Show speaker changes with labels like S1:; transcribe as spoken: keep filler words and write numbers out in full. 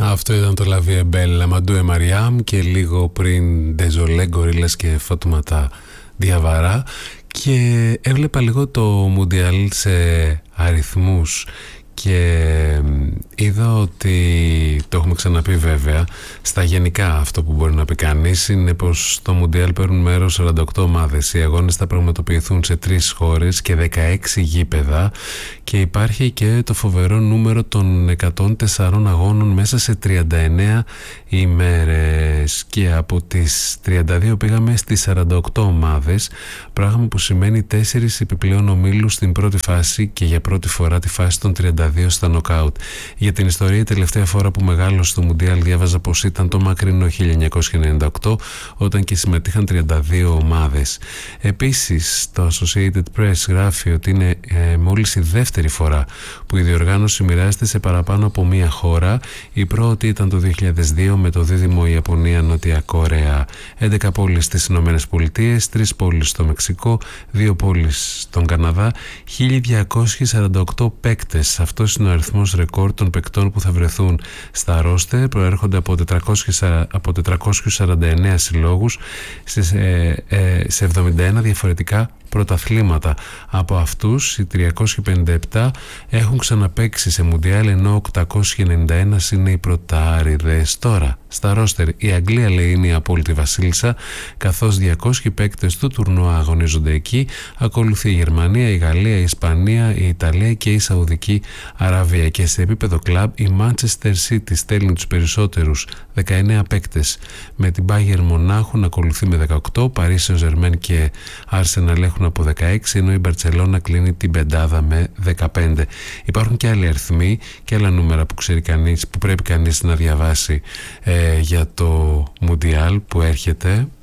S1: Αυτό ήταν το La Vie est Belle, Amadou et Mariam, και λίγο πριν Désolé, Gorillaz και Fatoumata Diawara. Και έβλεπα λίγο το Μουντιάλ σε αριθμούς και είδα ότι, το έχουμε ξαναπεί βέβαια, στα γενικά αυτό που μπορεί να πει κανείς είναι πως στο Μουντιάλ παίρνουν μέρος σαράντα οκτώ ομάδες. Οι αγώνες θα πραγματοποιηθούν σε τρεις χώρες και δεκαέξι γήπεδα, και υπάρχει και το φοβερό νούμερο των εκατόν τεσσάρων αγώνων μέσα σε τριάντα εννέα ημέρες, και από τις τριάντα δύο πήγαμε στις σαράντα οκτώ ομάδες, πράγμα που σημαίνει τέσσερις επιπλέον ομίλους στην πρώτη φάση και για πρώτη φορά τη φάση των τριάντα δύο στα νοκάουτ. Για την ιστορία, η τελευταία φορά που μεγάλωσε στο Μουντιάλ διάβαζα πως ήταν το μακρινό χίλια εννιακόσια ενενήντα οκτώ, όταν και συμμετείχαν τριάντα δύο ομάδες. Επίσης, το Associated Press γράφει ότι είναι ε, μόλις η δεύτερη φορά που η διοργάνωση μοιράζεται σε παραπάνω από μία χώρα. Η πρώτη ήταν το δύο χιλιάδες δύο με το δίδυμο Ιαπωνία-Νότια Κορέα. έντεκα πόλεις στις Ηνωμένες Πολιτείες, τρεις πόλεις στο Μεξικό, δύο πόλεις στον Καναδά, χίλια διακόσιοι σαράντα οκτώ παίκτες. Αυτός είναι ο αριθμός ρεκόρ των παικτών που θα βρεθούν στα ρόστερ. Προέρχονται από, από τετρακόσιους σαράντα εννέα συλλόγους σε, ε, σε εβδομήντα ένα διαφορετικά πρωταθλήματα. Από αυτούς οι τριακόσιοι πενήντα επτά έχουν ξαναπαίξει σε Μουντιάλ, ενώ οκτακόσιοι ενενήντα ένα είναι οι πρωτάριδες. Τώρα στα ρόστερ η Αγγλία, λέει, είναι η απόλυτη βασίλισσα, καθώς διακόσιοι παίκτες του τουρνουά αγωνίζονται εκεί. Ακολουθεί η Γερμανία, η Γαλλία, η Ισπανία, η Ιταλία και η Σαουδική Αραβία. Και σε επίπεδο κλαμπ η Manchester City στέλνει τους περισσότερους, δεκαεννέα παίκτες, με την Bayern Μονάχου να ακολουθεί με δεκαοκτώ, Paris Saint-Germain και Arsenal έχουν από δεκαέξι, ενώ η Μπαρτσελώνα κλείνει την πεντάδα με δεκαπέντε. Υπάρχουν και άλλοι αριθμοί και άλλα νούμερα που ξέρει κανείς, που πρέπει κανείς να διαβάσει ε, για το Μουντιάλ που έρχεται.